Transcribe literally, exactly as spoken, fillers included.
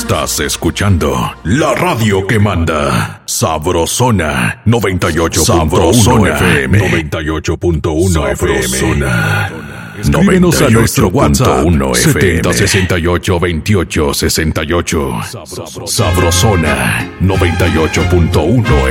Estás escuchando la radio que manda. Sabrosona noventa y ocho punto uno F M. noventa y ocho punto uno F M. Sabrosona. Escríbenos a nuestro WhatsApp setenta sesenta y ocho veintiocho sesenta y ocho. Sabrosona noventa y ocho punto uno